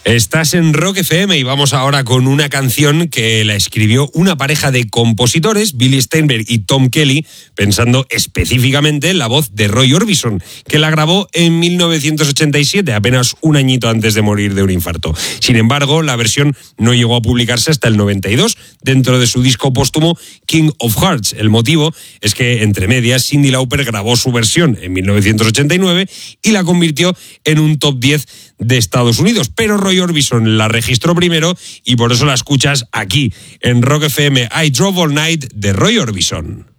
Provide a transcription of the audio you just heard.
Estás en Rock FM y vamos ahora con una canción que la escribió una pareja de compositores, Billy Steinberg y Tom Kelly, pensando específicamente en la voz de Roy Orbison, que la grabó en 1987, apenas un añito antes de morir de un infarto. Sin embargo, la versión no llegó a publicarse hasta el 92, dentro de su disco póstumo King of Hearts. El motivo es que, entre medias, Cyndi Lauper grabó su versión en 1989 y la convirtió en un top 10 de Estados Unidos, pero Roy Orbison la registró primero y por eso la escuchas aquí en Rock FM. I Drove All Night de Roy Orbison.